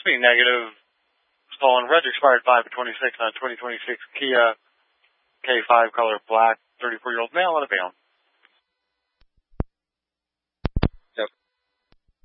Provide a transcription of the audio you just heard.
Speed negative. Stolen. Red expired 5/26 on 2026 Kia K5 color black. 34-year-old male out of bounds.